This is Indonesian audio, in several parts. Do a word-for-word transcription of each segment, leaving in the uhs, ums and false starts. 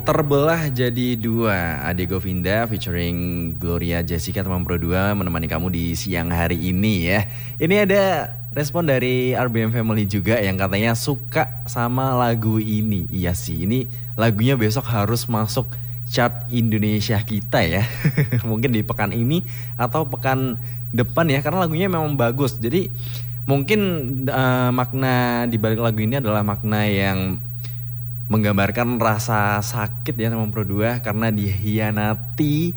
Terbelah jadi dua, Ade Govinda featuring Gloria Jessica teman Pro dua menemani kamu di siang hari ini ya. Ini ada respon dari R B M Family juga yang katanya suka sama lagu ini. Iya sih, ini lagunya besok harus masuk chart Indonesia kita ya. Mungkin di pekan ini atau pekan depan ya, karena lagunya memang bagus. Jadi mungkin uh, makna di balik lagu ini adalah makna yang menggambarkan rasa sakit ya teman Pro dua karena dihianati,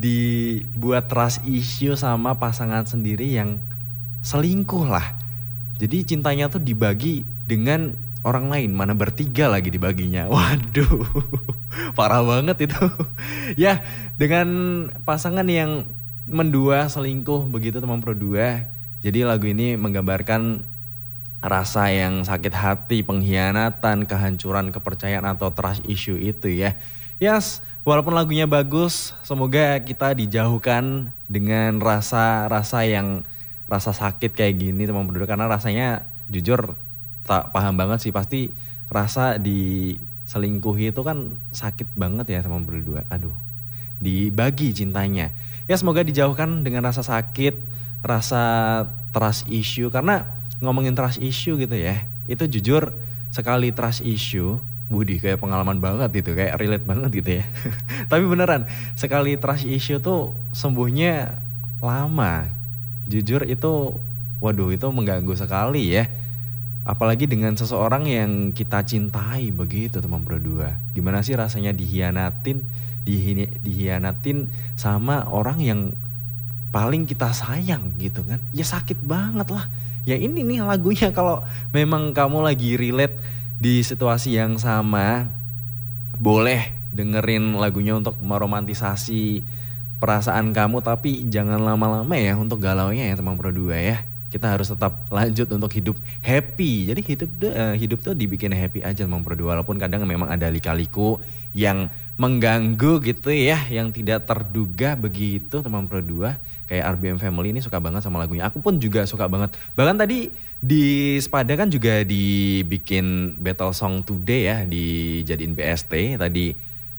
dibuat trust issue sama pasangan sendiri yang selingkuh lah. Jadi cintanya tuh dibagi dengan orang lain, mana bertiga lagi dibaginya. Waduh, parah banget itu. Ya, dengan pasangan yang mendua selingkuh begitu teman Pro dua. Jadi lagu ini menggambarkan rasa yang sakit hati, pengkhianatan, kehancuran kepercayaan atau trust issue itu ya. Yes, walaupun lagunya bagus, semoga kita dijauhkan dengan rasa-rasa yang rasa sakit kayak gini teman Pro dua, karena rasanya jujur tak paham banget sih, pasti rasa diselingkuhi itu kan sakit banget ya teman Pro dua. Aduh, dibagi cintanya. Ya semoga dijauhkan dengan rasa sakit, rasa trust issue, karena ngomongin trust issue gitu ya, itu jujur sekali trust issue, Budi kayak pengalaman banget gitu, kayak relate banget gitu ya. Tapi beneran, sekali trust issue tuh sembuhnya lama. Jujur itu, waduh itu mengganggu sekali ya. Apalagi dengan seseorang yang kita cintai begitu teman Pro dua. Gimana sih rasanya dihianatin, dihi- dihianatin sama orang yang paling kita sayang gitu kan. Ya sakit banget lah. Ya ini nih lagunya, kalau memang kamu lagi relate di situasi yang sama, boleh dengerin lagunya untuk meromantisasi perasaan kamu, tapi jangan lama-lama ya untuk galaunya ya teman Pro dua ya. Kita harus tetap lanjut untuk hidup happy. Jadi hidup uh, hidup tuh dibikin happy aja teman Pro dua, walaupun kadang memang ada lika-liku yang mengganggu gitu ya, yang tidak terduga begitu teman Pro dua. Kayak R B M Family ini suka banget sama lagunya. Aku pun juga suka banget. Bahkan tadi di Spada kan juga dibikin battle song today ya, dijadiin B S T. Tadi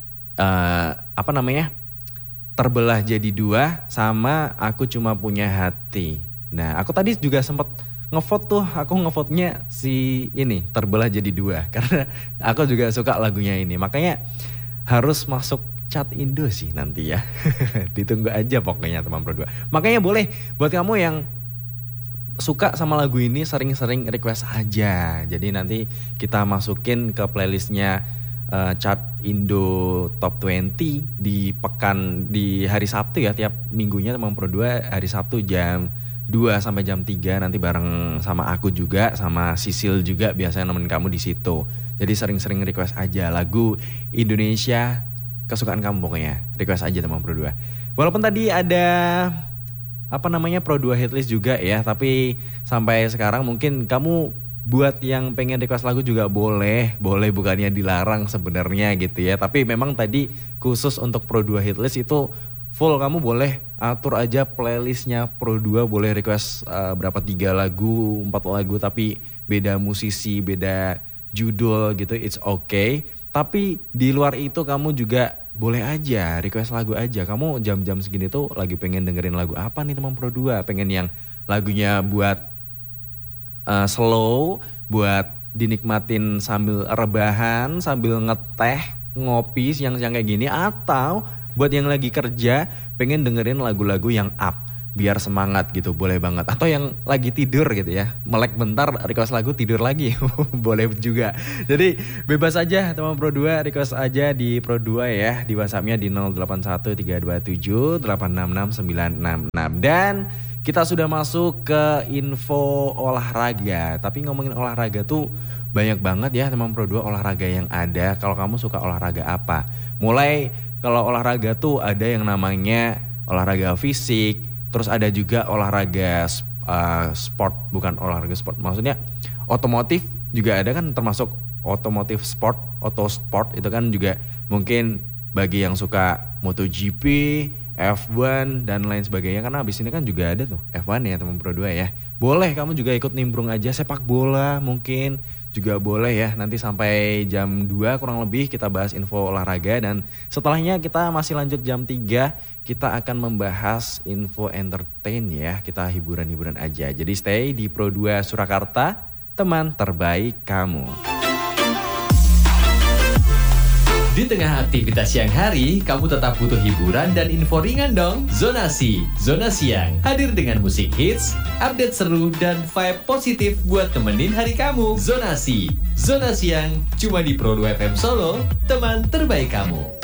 uh, apa namanya? Terbelah jadi dua sama Aku Cuma Punya Hati. Nah, aku tadi juga sempat ngevote tuh, aku ngevote-nya si ini, Terbelah Jadi Dua. Karena aku juga suka lagunya ini. Makanya harus masuk chat Indo sih nanti ya. Ditunggu aja pokoknya teman Pro dua. Makanya boleh buat kamu yang suka sama lagu ini sering-sering request aja. Jadi nanti kita masukin ke playlistnya uh, chat Indo Top dua puluh di pekan, di hari Sabtu ya. Tiap minggunya teman Pro dua hari Sabtu jam dua sampai jam tiga nanti bareng sama aku juga, sama Sisil juga biasanya nemenin kamu di situ. Jadi sering-sering request aja lagu Indonesia kesukaan kamu pokoknya. Request aja teman Pro dua. Walaupun tadi ada apa namanya Pro dua hitlist juga ya, tapi sampai sekarang mungkin kamu buat yang pengen request lagu juga boleh, boleh bukannya dilarang sebenarnya gitu ya. Tapi memang tadi khusus untuk Pro dua hitlist itu full, kamu boleh atur aja playlistnya Pro dua, boleh request uh, berapa, tiga lagu, empat lagu, tapi beda musisi, beda judul gitu, it's okay. Tapi di luar itu kamu juga boleh aja request lagu aja. Kamu jam-jam segini tuh lagi pengen dengerin lagu apa nih teman Pro dua? Pengen yang lagunya buat uh, slow, buat dinikmatin sambil rebahan, sambil ngeteh, ngopi siang-siang kayak gini, atau buat yang lagi kerja pengen dengerin lagu-lagu yang up biar semangat gitu, boleh banget. Atau yang lagi tidur gitu ya, melek bentar request lagu tidur lagi, boleh juga. Jadi bebas aja teman Pro dua, request aja di Pro dua ya, di WhatsAppnya di nol delapan satu tiga dua tujuh delapan enam enam sembilan enam enam. Dan kita sudah masuk ke info olahraga. Tapi ngomongin olahraga tuh banyak banget ya teman Pro dua olahraga yang ada. Kalau kamu suka olahraga apa? Mulai kalau olahraga tuh ada yang namanya olahraga fisik, terus ada juga olahraga uh, sport, bukan olahraga sport, maksudnya otomotif juga ada kan, termasuk otomotif sport, auto sport itu kan juga mungkin bagi yang suka MotoGP, F satu dan lain sebagainya, karena abis ini kan juga ada tuh F satu ya teman Pro dua ya. Boleh kamu juga ikut nimbrung aja, sepak bola mungkin, juga boleh ya. Nanti sampai jam dua kurang lebih kita bahas info olahraga. Dan setelahnya kita masih lanjut jam tiga. Kita akan membahas info entertain ya. Kita hiburan-hiburan aja. Jadi stay di Pro dua Surakarta, teman terbaik kamu. Di tengah aktivitas siang hari, kamu tetap butuh hiburan dan info ringan dong. Zonasi, Zona Siang, hadir dengan musik hits, update seru, dan vibe positif buat temenin hari kamu. Zonasi, Zona Siang, cuma di Pro dua F M Solo, teman terbaik kamu.